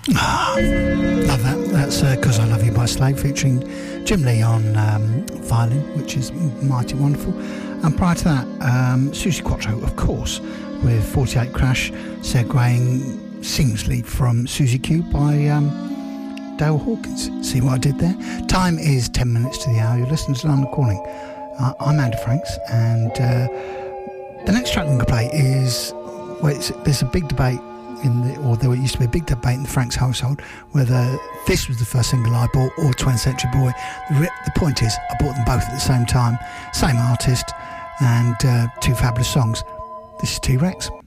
Love that. That's Cause I Love You by Slade, featuring Jim Lee on violin, which is mighty wonderful. And prior to that, Suzi Quatro, of course, with 48 Crash, segueing seamlessly from Susie Q by Dale Hawkins. See what I did there? Time is 10 minutes to the hour. You're listening to London Calling. I'm Andy Franks, and the next track I'm going to play is, there's a big debate there used to be a big debate in the Franks household whether this was the first single I bought or 20th Century Boy. The point is, I bought them both at the same time, same artist, and two fabulous songs. This is T-Rex.